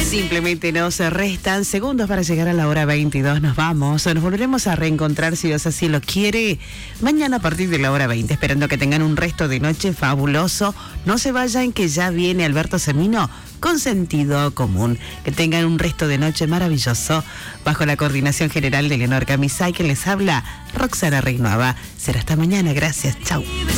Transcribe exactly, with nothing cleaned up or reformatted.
Simplemente nos restan segundos para llegar a la hora veintidós. Nos vamos. Nos volveremos a reencontrar, si Dios así lo quiere, mañana a partir de la hora veinte. Esperando que tengan un resto de noche fabuloso. No se vayan, que ya viene Alberto Semino con Sentido Común. Que tengan un resto de noche maravilloso. Bajo la coordinación general de Leonor Camisay, que les habla Roxana Reignuava. Será hasta mañana. Gracias. Chau.